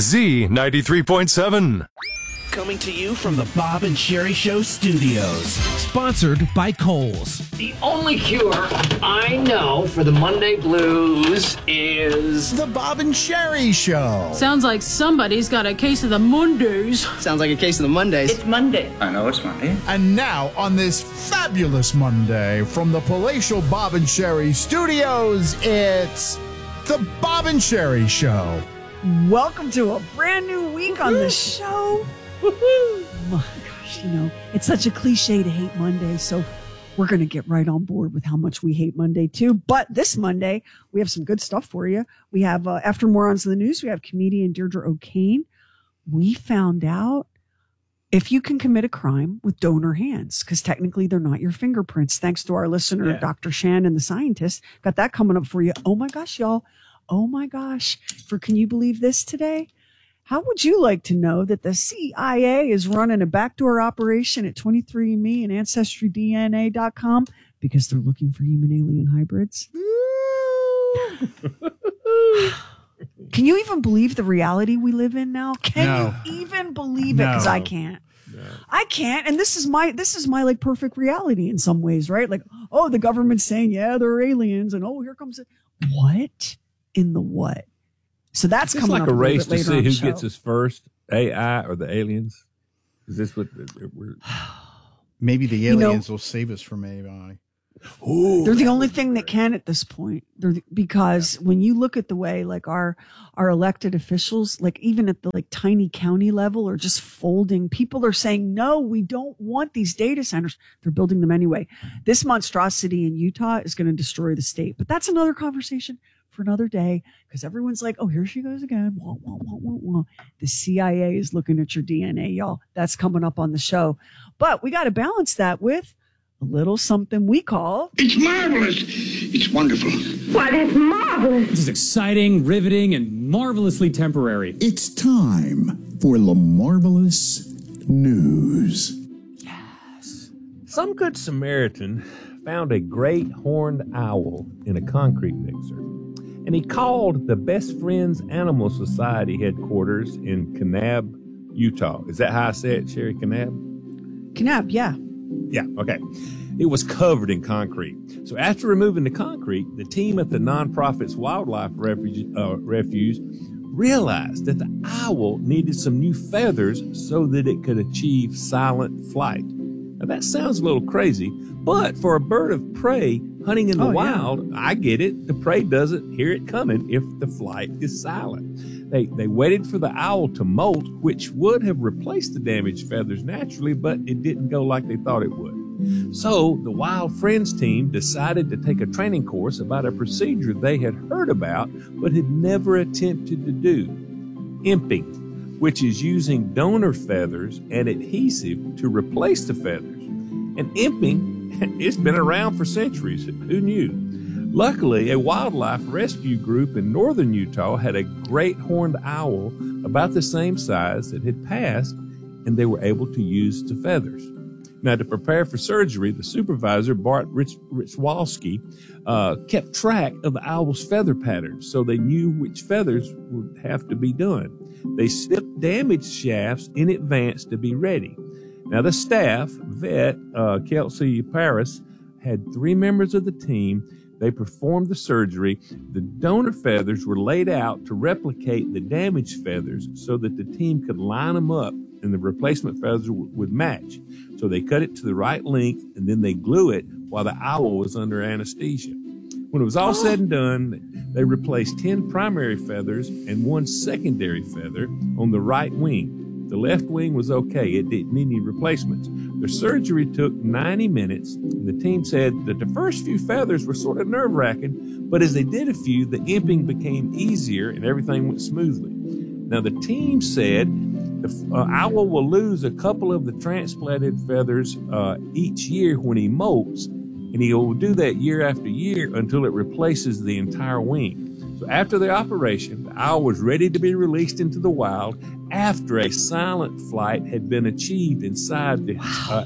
Z93.7. Coming to you from the Bob and Sherry Show studios. Sponsored by Kohl's. The only cure I know for the Monday blues is the Bob and Sherry Show. Sounds like somebody's got a case of the Mondays. Sounds like a case of the Mondays. It's Monday. I know it's Monday. And now on this fabulous Monday from the palatial Bob and Sherry studios, it's the Bob and Sherry Show. Welcome to a brand new week on the show. Woohoo! My gosh, it's such a cliche to hate Monday, so we're going to get right on board with how much we hate Monday too. But this Monday, we have some good stuff for you. We have, after Morons in the News, we have comedian Deirdre O'Kane. We found out if you can commit a crime with donor hands, because technically they're not your fingerprints, thanks to our listener, Dr. Shannon, the scientist. Got that coming up for you. Oh my gosh, y'all. Oh my gosh. Can you believe this today? How would you like to know that the CIA is running a backdoor operation at 23andMe and AncestryDNA.com because they're looking for human alien hybrids? Can you even believe the reality we live in now? Can you even believe it? Because I can't. No. I can't. And this is my like perfect reality in some ways, right? Like, oh, the government's saying, yeah, they're aliens. And oh, here comes it. What in the what? So that's it's coming like up a race to see who show. gets us first, AI or the aliens. Is this what we're? Maybe the aliens will save us from AI. Ooh, they're the only thing that can at this point. Because when you look at the way like our elected officials, like even at the like tiny county level, are just folding. People are saying, no, we don't want these data centers. They're building them anyway. This monstrosity in Utah is going to destroy the state. But that's another conversation for another day, because everyone's like, oh, here she goes again. Wah, wah, wah, wah, wah. The CIA is looking at your DNA, y'all. That's coming up on the show. But we got to balance that with a little something we call... It's marvelous. It's wonderful. Why, that's marvelous. This is exciting, riveting, and marvelously temporary. It's time for the Marvelous News. Yes. Some good Samaritan found a great horned owl in a concrete mixer. And he called the Best Friends Animal Society headquarters in Kanab, Utah. Is that how I say it, Sherry? Kanab? Kanab, yeah. Yeah, okay. It was covered in concrete. So after removing the concrete, the team at the nonprofit's wildlife refuge realized that the owl needed some new feathers so that it could achieve silent flight. Now that sounds a little crazy, but for a bird of prey hunting in the wild, I get it. The prey doesn't hear it coming if the flight is silent. They waited for the owl to molt, which would have replaced the damaged feathers naturally, but it didn't go like they thought it would. So the Wild Friends team decided to take a training course about a procedure they had heard about but had never attempted to do, imping, which is using donor feathers and adhesive to replace the feathers. And imping, it's been around for centuries. Who knew? Luckily, a wildlife rescue group in northern Utah had a great horned owl about the same size that had passed, and they were able to use the feathers. Now, to prepare for surgery, the supervisor, Bart Richwalski, kept track of the owl's feather patterns so they knew which feathers would have to be done. They snipped damaged shafts in advance to be ready. Now, the staff, vet Kelsey Paris, had 3 members of the team. They performed the surgery. The donor feathers were laid out to replicate the damaged feathers so that the team could line them up and the replacement feathers would match. So they cut it to the right length and then they glue it while the owl was under anesthesia. When it was all said and done, they replaced 10 primary feathers and 1 secondary feather on the right wing. The left wing was okay. It didn't need any replacements. The surgery took 90 minutes. The team said that the first few feathers were sort of nerve-wracking, but as they did a few, the imping became easier and everything went smoothly. Now, the team said the owl will lose a couple of the transplanted feathers each year when he molts, and he will do that year after year until it replaces the entire wing. So after the operation, the owl was ready to be released into the wild after a silent flight had been achieved inside the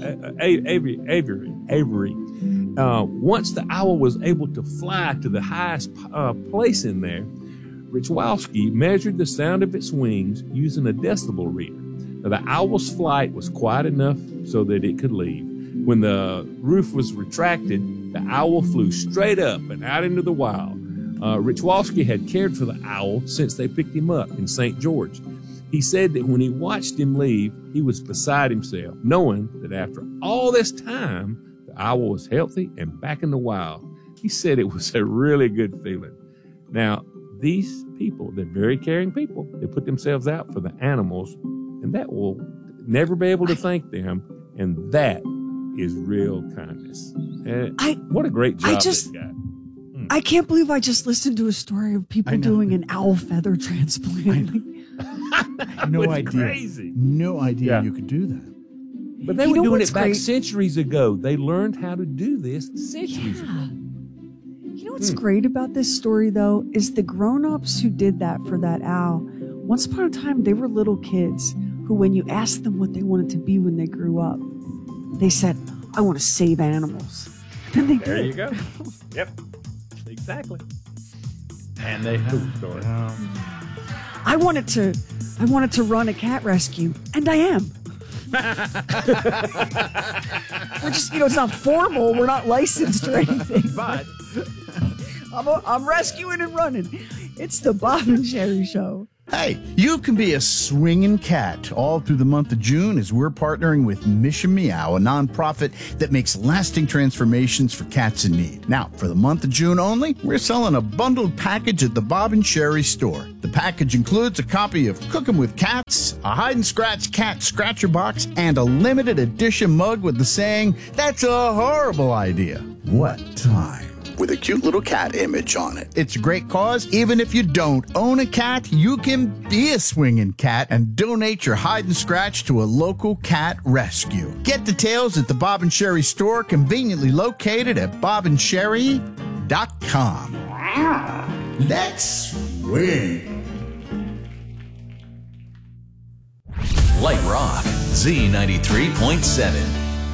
aviary. Once the owl was able to fly to the highest place in there, Richwowski measured the sound of its wings using a decibel reader. Now, the owl's flight was quiet enough so that it could leave. When the roof was retracted, the owl flew straight up and out into the wild. Richwowski had cared for the owl since they picked him up in St. George. He said that when he watched him leave, he was beside himself, knowing that after all this time, the owl was healthy and back in the wild. He said it was a really good feeling. Now, these people, they're very caring people. They put themselves out for the animals, and that will never be able to thank them, and that is real kindness. What a great job this guy. I can't believe I just listened to a story of people doing an owl feather transplant. No idea. Crazy. No idea you could do that. But they were doing it back centuries ago. They learned how to do this centuries ago. You know what's great about this story, though, is the grown-ups who did that for that owl. Once upon a time, they were little kids who, when you asked them what they wanted to be when they grew up, they said, I want to save animals. And they There did. you go. Yep. Exactly. And they have. Story. I wanted to run a cat rescue, and I am. We're just, it's not formal. We're not licensed or anything, but I'm rescuing and running. It's the Bob and Sherry Show. Hey, you can be a swinging cat all through the month of June as we're partnering with Mission Meow, a nonprofit that makes lasting transformations for cats in need. Now, for the month of June only, we're selling a bundled package at the Bob and Sherry store. The package includes a copy of Cooking with Cats, a hide and scratch cat scratcher box, and a limited edition mug with the saying, "That's a horrible idea. What time?" with a cute little cat image on it. It's a great cause. Even if you don't own a cat, you can be a swinging cat and donate your hide and scratch to a local cat rescue. Get details at the Bob and Sherry store, conveniently located at bobandsherry.com. Let's swing. Light Rock, Z93.7.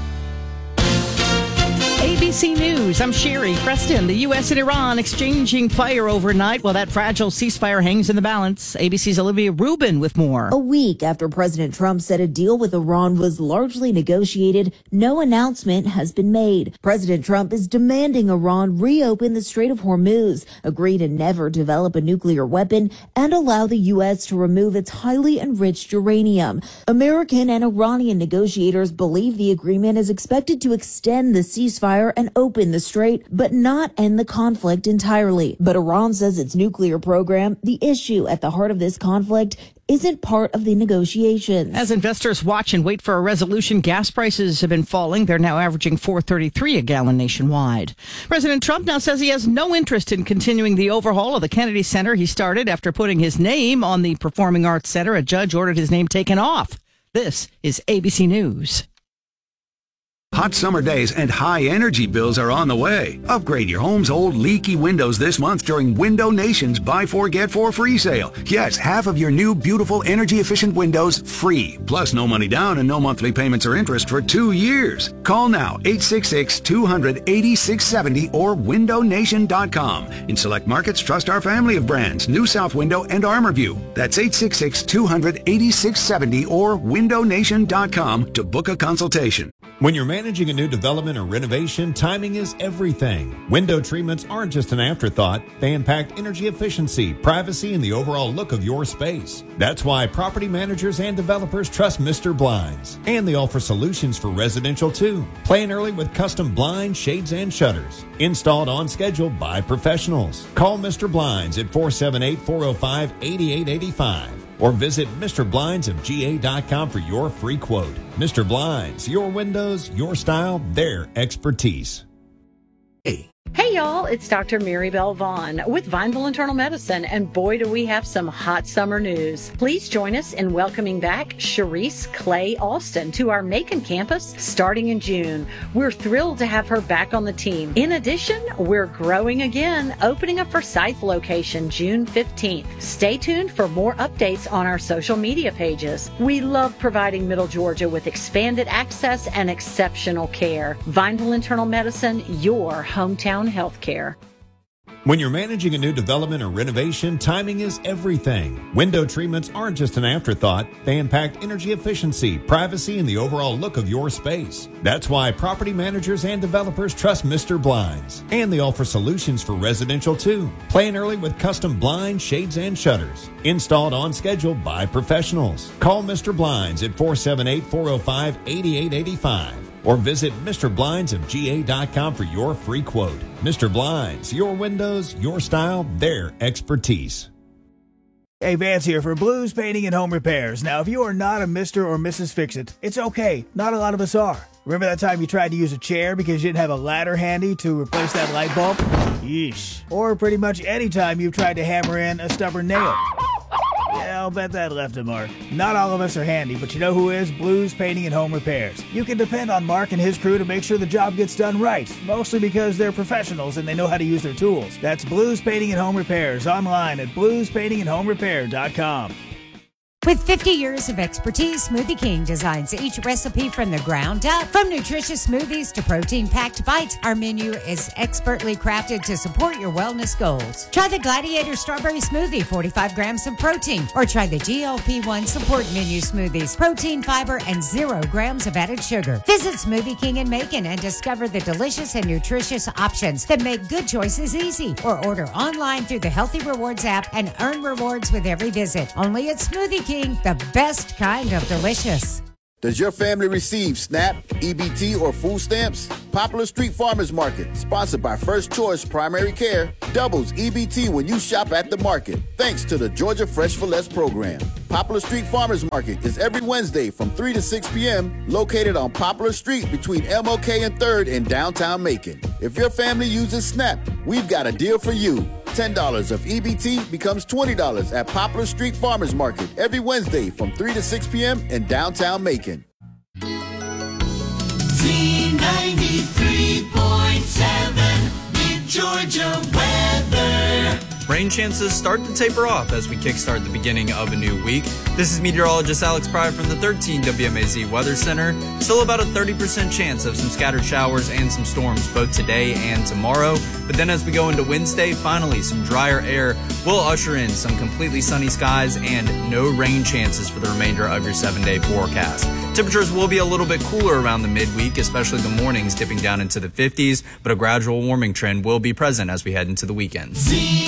ABC News, I'm Sherry Preston. The U.S. and Iran exchanging fire overnight while that fragile ceasefire hangs in the balance. ABC's Olivia Rubin with more. A week after President Trump said a deal with Iran was largely negotiated, no announcement has been made. President Trump is demanding Iran reopen the Strait of Hormuz, agree to never develop a nuclear weapon, and allow the U.S. to remove its highly enriched uranium. American and Iranian negotiators believe the agreement is expected to extend the ceasefire and open the strait, but not end the conflict entirely. But Iran says its nuclear program, the issue at the heart of this conflict, isn't part of the negotiations. As investors watch and wait for a resolution, gas prices have been falling. They're now averaging $4.33 a gallon nationwide. President Trump now says he has no interest in continuing the overhaul of the Kennedy Center he started after putting his name on the Performing Arts Center. A judge ordered his name taken off. This is ABC News. Hot summer days and high energy bills are on the way. Upgrade your home's old leaky windows this month during Window Nation's Buy 4 Get 4 free sale. Yes, half of your new beautiful energy efficient windows free. Plus no money down and no monthly payments or interest for 2 years. Call now 866-200-8670 or windownation.com. In select markets, trust our family of brands, New South Window and ArmorView. That's 866-200-8670 or windownation.com to book a consultation. When you're managing a new development or renovation, timing is everything. Window treatments aren't just an afterthought. They impact energy efficiency, privacy, and the overall look of your space. That's why property managers and developers trust Mr. Blinds. And they offer solutions for residential too. Plan early with custom blinds, shades, and shutters. Installed on schedule by professionals. Call Mr. Blinds at 478-405-8885. Or visit MrBlindsofGA.com for your free quote. Mr. Blinds, your windows, your style, their expertise. Hey y'all, it's Dr. Maribel Vaughn with Vineville Internal Medicine, and boy do we have some hot summer news. Please join us in welcoming back Sharice Clay Austin to our Macon campus starting in June. We're thrilled to have her back on the team. In addition, we're growing again, opening a Forsyth location June 15th. Stay tuned for more updates on our social media pages. We love providing Middle Georgia with expanded access and exceptional care. Vineville Internal Medicine, your hometown healthcare. When you're managing a new development or renovation, timing is everything. Window treatments aren't just an afterthought. They impact energy efficiency, privacy, and the overall look of your space. That's why property managers and developers trust Mr. Blinds. And they offer solutions for residential too. Plan early with custom blinds, shades, and shutters. Installed on schedule by professionals. Call Mr. Blinds at 478-405-8885. Or visit MrBlindsofGA.com for your free quote. Mr. Blinds, your windows, your style, their expertise. Hey, Vance here for Blues Painting and Home Repairs. Now, if you are not a Mr. or Mrs. Fix-It, it's okay. Not a lot of us are. Remember that time you tried to use a chair because you didn't have a ladder handy to replace that light bulb? Yeesh. Or pretty much any time you've tried to hammer in a stubborn nail. Yeah, I'll bet that left a mark. Not all of us are handy, but you know who is? Blues Painting and Home Repairs. You can depend on Mark and his crew to make sure the job gets done right, mostly because they're professionals and they know how to use their tools. That's Blues Painting and Home Repairs, online at bluespaintingandhomerepair.com. With 50 years of expertise, Smoothie King designs each recipe from the ground up. From nutritious smoothies to protein-packed bites, our menu is expertly crafted to support your wellness goals. Try the Gladiator Strawberry Smoothie, 45 grams of protein, or try the GLP-1 Support Menu Smoothies, protein, fiber, and 0 grams of added sugar. Visit Smoothie King in Macon and discover the delicious and nutritious options that make good choices easy. Or order online through the Healthy Rewards app and earn rewards with every visit. Only at Smoothie King, the best kind of delicious. Does your family receive SNAP, EBT, or food stamps? Poplar Street Farmers Market, sponsored by First Choice Primary Care, doubles EBT when you shop at the market, thanks to the Georgia Fresh for Less program. Poplar Street Farmers Market is every Wednesday from 3 to 6 p.m., located on Poplar Street between MLK and 3rd in downtown Macon. If your family uses SNAP, we've got a deal for you. $10 of EBT becomes $20 at Poplar Street Farmers Market every Wednesday from 3 to 6 p.m. in downtown Macon. Z93.7 Mid-Georgia weather. Rain chances start to taper off as we kickstart the beginning of a new week. This is meteorologist Alex Pryor from the 13 WMAZ Weather Center. Still about a 30% chance of some scattered showers and some storms both today and tomorrow. But then as we go into Wednesday, finally some drier air will usher in some completely sunny skies and no rain chances for the remainder of your 7-day forecast. Temperatures will be a little bit cooler around the midweek, especially the mornings dipping down into the 50s, but a gradual warming trend will be present as we head into the weekend.